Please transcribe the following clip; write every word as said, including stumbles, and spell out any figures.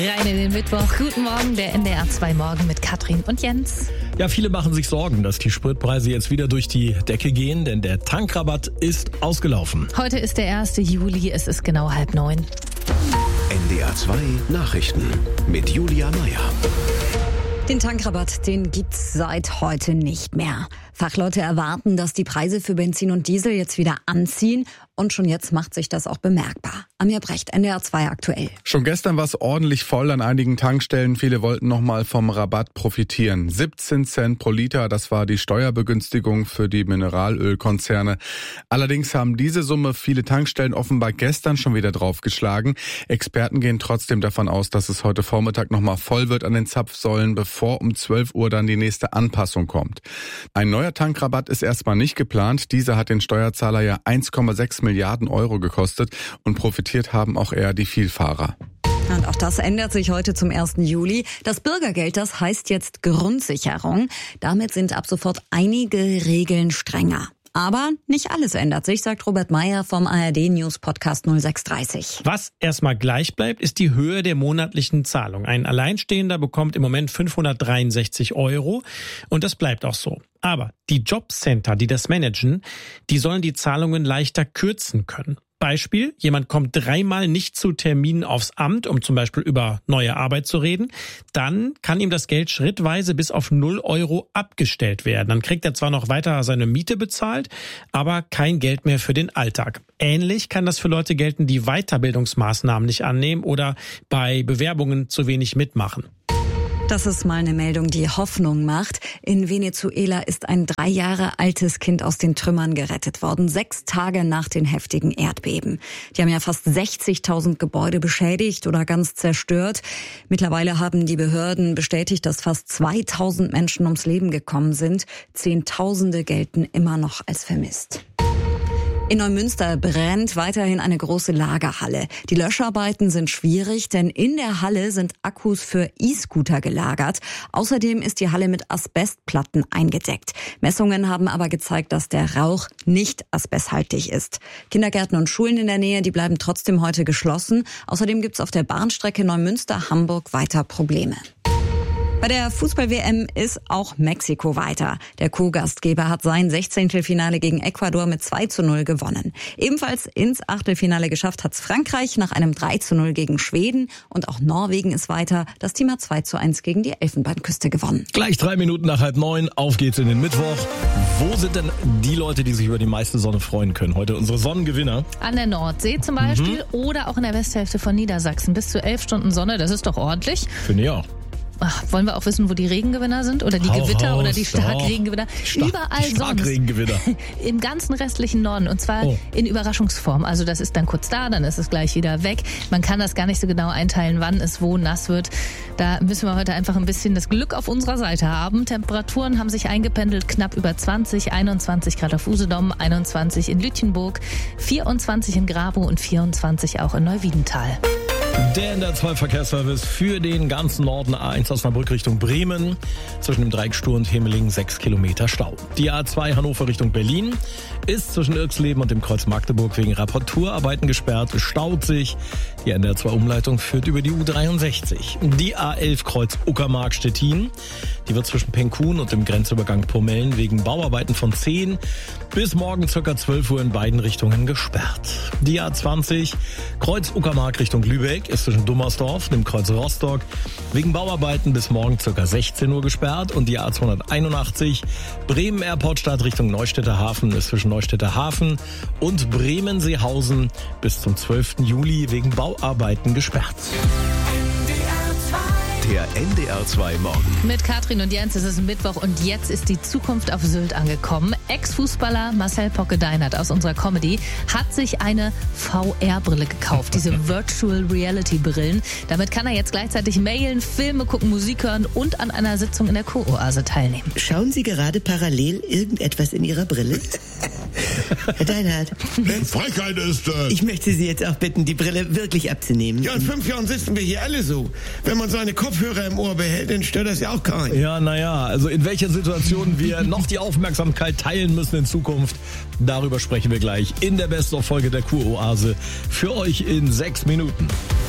Rein in den Mittwoch. Guten Morgen, der N D R zwei Morgen mit Katrin und Jens. Ja, viele machen sich Sorgen, dass die Spritpreise jetzt wieder durch die Decke gehen, denn der Tankrabatt ist ausgelaufen. Heute ist der erste Juli, es ist genau halb neun. N D R zwei Nachrichten mit Julia Meyer. Den Tankrabatt, den gibt's seit heute nicht mehr. Fachleute erwarten, dass die Preise für Benzin und Diesel jetzt wieder anziehen. Und schon jetzt macht sich das auch bemerkbar. Amir Brecht, N D R zwei aktuell. Schon gestern war es ordentlich voll an einigen Tankstellen. Viele wollten nochmal vom Rabatt profitieren. siebzehn Cent pro Liter, das war die Steuerbegünstigung für die Mineralölkonzerne. Allerdings haben diese Summe viele Tankstellen offenbar gestern schon wieder draufgeschlagen. Experten gehen trotzdem davon aus, dass es heute Vormittag nochmal voll wird an den Zapfsäulen, bevor um zwölf Uhr dann die nächste Anpassung kommt. Ein neuer Tankrabatt ist erstmal nicht geplant. Dieser hat den Steuerzahler ja eins Komma sechs Milliarden Euro gekostet und profitiert haben auch eher die Vielfahrer. Und auch das ändert sich heute zum ersten Juli. Das Bürgergeld, das heißt jetzt Grundsicherung. Damit sind ab sofort einige Regeln strenger. Aber nicht alles ändert sich, sagt Robert Meyer vom A R D-News-Podcast null sechs dreißig. Was erstmal gleich bleibt, ist die Höhe der monatlichen Zahlung. Ein Alleinstehender bekommt im Moment fünfhundertdreiundsechzig Euro und das bleibt auch so. Aber die Jobcenter, die das managen, die sollen die Zahlungen leichter kürzen können. Beispiel, jemand kommt dreimal nicht zu Terminen aufs Amt, um zum Beispiel über neue Arbeit zu reden, dann kann ihm das Geld schrittweise bis auf null Euro abgestellt werden. Dann kriegt er zwar noch weiter seine Miete bezahlt, aber kein Geld mehr für den Alltag. Ähnlich kann das für Leute gelten, die Weiterbildungsmaßnahmen nicht annehmen oder bei Bewerbungen zu wenig mitmachen. Das ist mal eine Meldung, die Hoffnung macht. In Venezuela ist ein drei Jahre altes Kind aus den Trümmern gerettet worden, sechs Tage nach den heftigen Erdbeben. Die haben ja fast sechzigtausend Gebäude beschädigt oder ganz zerstört. Mittlerweile haben die Behörden bestätigt, dass fast zweitausend Menschen ums Leben gekommen sind. Zehntausende gelten immer noch als vermisst. In Neumünster brennt weiterhin eine große Lagerhalle. Die Löscharbeiten sind schwierig, denn in der Halle sind Akkus für E-Scooter gelagert. Außerdem ist die Halle mit Asbestplatten eingedeckt. Messungen haben aber gezeigt, dass der Rauch nicht asbesthaltig ist. Kindergärten und Schulen in der Nähe, die bleiben trotzdem heute geschlossen. Außerdem gibt es auf der Bahnstrecke Neumünster-Hamburg weiter Probleme. Bei der Fußball-W M ist auch Mexiko weiter. Der Co-Gastgeber hat sein Sechzehntelfinale gegen Ecuador mit zwei zu null gewonnen. Ebenfalls ins Achtelfinale geschafft hat's Frankreich nach einem drei zu null gegen Schweden. Und auch Norwegen ist weiter. Das Team hat zwei zu eins gegen die Elfenbeinküste gewonnen. Gleich drei Minuten nach halb neun, auf geht's in den Mittwoch. Wo sind denn die Leute, die sich über die meiste Sonne freuen können? Heute unsere Sonnengewinner. An der Nordsee zum Beispiel mhm. oder auch in der Westhälfte von Niedersachsen. Bis zu elf Stunden Sonne, das ist doch ordentlich. Finde ich auch. Ach, wollen wir auch wissen, wo die Regengewinner sind? Oder die Hau Gewitter raus, oder die Starkregengewinner? Stark, Überall die sonst. Starkregengewinner. Im ganzen restlichen Norden. Und zwar oh. in Überraschungsform. Also das ist dann kurz da, dann ist es gleich wieder weg. Man kann das gar nicht so genau einteilen, wann es wo nass wird. Da müssen wir heute einfach ein bisschen das Glück auf unserer Seite haben. Temperaturen haben sich eingependelt, knapp über zwanzig, einundzwanzig Grad auf Usedom, einundzwanzig in Lütjenburg, vierundzwanzig in Grabow und vierundzwanzig auch in Neuwiedental. Der N D R zwei Verkehrsservice für den ganzen Norden. A eins Osnabrück Richtung Bremen. Zwischen dem Dreieck Stur und Hemeling sechs Kilometer Stau. Die A zwei Hannover Richtung Berlin ist zwischen Irxleben und dem Kreuz Magdeburg wegen Reparaturarbeiten gesperrt. Es staut sich. Die N D R zwei Umleitung führt über die U dreiundsechzig. Die A elf Kreuz Uckermark Stettin. Die wird zwischen Penkun und dem Grenzübergang Pomellen wegen Bauarbeiten von zehn bis morgen ca. zwölf Uhr in beiden Richtungen gesperrt. Die A zwanzig Kreuz Uckermark Richtung Lübeck ist zwischen Dummersdorf und dem Kreuz Rostock wegen Bauarbeiten bis morgen ca. sechzehn Uhr gesperrt. Und die A zweihunderteinundachtzig Bremen Airportstadt Richtung Neustädter Hafen ist zwischen Neustädter Hafen und Bremen-Seehausen bis zum zwölften Juli wegen Bauarbeiten gesperrt. Der N D R zwei Morgen. Mit Katrin und Jens ist es Mittwoch und jetzt ist die Zukunft auf Sylt angekommen. Ex-Fußballer Marcel Pocke-Deinert aus unserer Comedy hat sich eine V R-Brille gekauft, diese Virtual Reality-Brillen. Damit kann er jetzt gleichzeitig mailen, Filme gucken, Musik hören und an einer Sitzung in der Kuroase teilnehmen. Schauen Sie gerade parallel irgendetwas in Ihrer Brille? Herr Deinert. Frechheit ist das. Ich möchte Sie jetzt auch bitten, die Brille wirklich abzunehmen. Ja, in fünf Jahren sitzen wir hier alle so. Wenn man seine Kopfhörer im Ohr behält, dann stört das ja auch keinen. Ja, naja, also in welcher Situation wir noch die Aufmerksamkeit teilen müssen in Zukunft, darüber sprechen wir gleich in der Best-of-Folge der Kuroase für euch in sechs Minuten.